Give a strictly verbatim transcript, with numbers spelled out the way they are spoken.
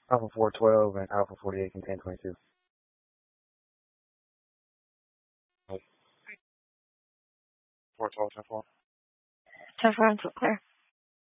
Alpha four twelve and Alpha forty-eight contain twenty-two. four twelve, ten four. ten four, I'm so clear.